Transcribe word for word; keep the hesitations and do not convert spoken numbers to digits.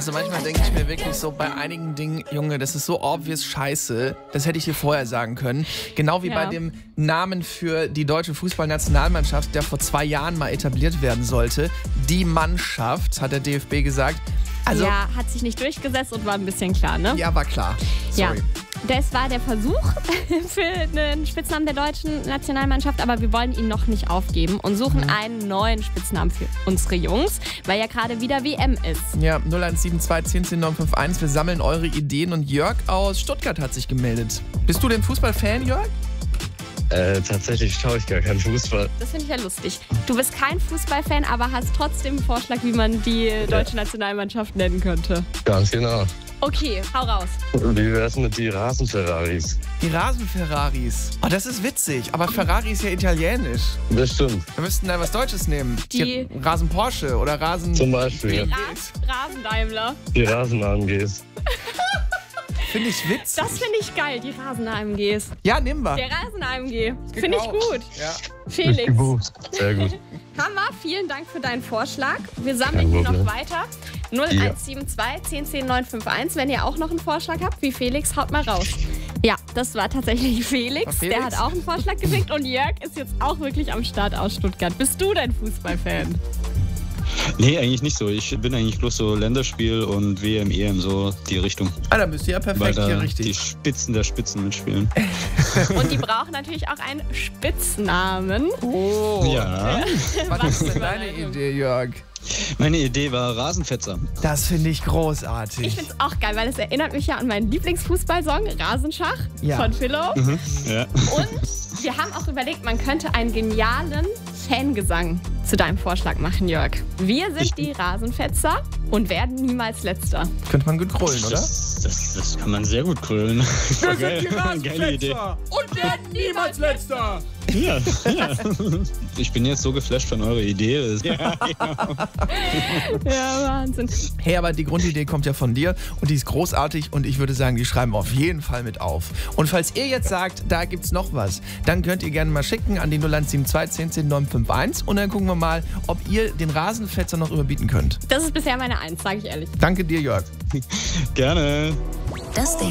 Also manchmal denke ich mir wirklich so bei einigen Dingen, Junge, das ist so obvious scheiße, das hätte ich dir vorher sagen können. Genau wie Ja. bei dem Namen für die deutsche Fußballnationalmannschaft, der vor zwei Jahren mal etabliert werden sollte. Die Mannschaft, hat der D F B gesagt. Also, ja, hat sich nicht durchgesetzt und war ein bisschen klar, ne? ja, war klar. Sorry. Ja. Das war der Versuch für den Spitznamen der deutschen Nationalmannschaft, aber wir wollen ihn noch nicht aufgeben und suchen Mhm. einen neuen Spitznamen für unsere Jungs, weil ja gerade wieder W M ist. Ja, null eins sieben zwei zehn zehn neun fünf eins. Wir sammeln eure Ideen und Jörg aus Stuttgart hat sich gemeldet. Bist du denn Fußballfan, Jörg? Äh, tatsächlich schaue ich gar keinen Fußball. Das finde ich ja lustig. Du bist kein Fußballfan, aber hast trotzdem einen Vorschlag, wie man die deutsche Nationalmannschaft nennen könnte. Ganz genau. Okay, hau raus. Wie wär's mit die Rasenferraris? Die Rasenferraris. Oh, das ist witzig, aber Ferrari ist ja italienisch. Das stimmt. Wir müssten da was Deutsches nehmen. Die- Hier, Rasen Porsche oder Rasen... Zum Beispiel Ras Rasendaimler. die Rasen-A M Gs. Finde ich witzig. Das finde ich geil, die Rasen-A M Gs. Ja, nehmen wir. Der Rasen-A M G. Finde ich Gekauft. gut. Ja. Felix, Gebucht. Sehr gut. Hammer, vielen Dank für deinen Vorschlag. Wir sammeln hier Kein noch Problem. weiter. null eins sieben zwei zehn zehn neun fünf eins. Wenn ihr auch noch einen Vorschlag habt, wie Felix, haut mal raus. Ja, das war tatsächlich Felix. War Felix? Der hat auch einen Vorschlag geschickt. Und Jörg ist jetzt auch wirklich am Start aus Stuttgart. Bist du denn Fußballfan? Nee, eigentlich nicht so. Ich bin eigentlich bloß so Länderspiel und W M, E M, so die Richtung. Ah, da bist du ja Weil perfekt da hier die richtig. Spitzen der Spitzen mitspielen. Und die brauchen natürlich auch einen Spitznamen. Oh. Ja. Was ist denn deine Idee, Jörg? Meine Idee war Rasenfetzer. Das finde ich großartig. Ich finde es auch geil, weil es erinnert mich ja an meinen Lieblingsfußballsong, Rasenschach Ja. von Philo. Ja. Und wir haben auch überlegt, man könnte einen genialen Fangesang zu deinem Vorschlag machen, Jörg. Wir sind Ich- die Rasenfetzer und werden niemals Letzter. Könnte man gut grollen, oder? Das, das, das kann man sehr gut krölen. Geil. Geile Idee. und werden niemals Letzter. Ja, ja. Ich bin jetzt so geflasht von eurer Idee. Das- Ja, Ja, Wahnsinn. Hey, aber die Grundidee kommt ja von dir und die ist großartig und ich würde sagen, die schreiben wir auf jeden Fall mit auf. Und falls ihr jetzt sagt, da gibt's noch was, dann könnt ihr gerne mal schicken an die null eins sieben zwei zehn zehn neun fünf eins und dann gucken wir mal, ob ihr den Rasenfetzer noch überbieten könnt. Das ist bisher meine Eins, sage ich ehrlich. Danke dir, Jörg. gerne. Das Ding.